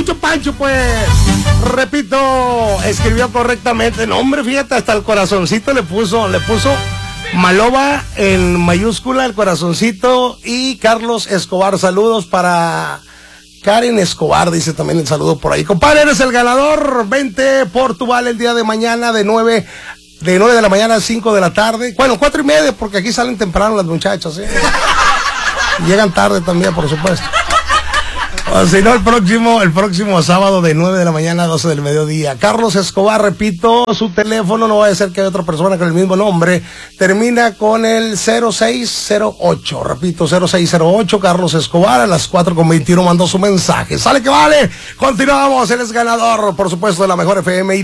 mucho Pancho, pues. Repito, escribió correctamente. No, hombre, fíjate, hasta el corazoncito le puso Maloba en mayúscula, el corazoncito. Y Carlos Escobar, saludos para Karen Escobar, dice también el saludo por ahí. Compadre, eres el ganador. Vente por tu vale el día de mañana de 9 de la mañana a 5 de la tarde. Bueno, 4:30, porque aquí salen temprano las muchachas, ¿eh? Llegan tarde también, por supuesto. O si no, el próximo sábado de 9 de la mañana a 12 del mediodía. Carlos Escobar, repito, su teléfono, no va a ser que haya otra persona con el mismo nombre, termina con el 0608. Repito, 0608, Carlos Escobar, a las 4:21 mandó su mensaje. ¡Sale que vale! Continuamos, él es ganador, por supuesto, de la Mejor FM.